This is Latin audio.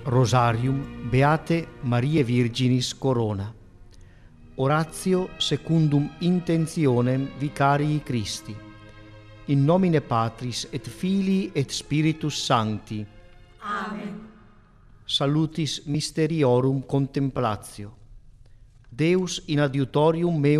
Rosarium Beate Mariae Virginis Corona. Oratio secundum intentionem Vicarii Christi. In nomine Patris et Filii et Spiritus Sancti. Amen. Salutis mysteriorum contemplatio. Deus in adiutorium meum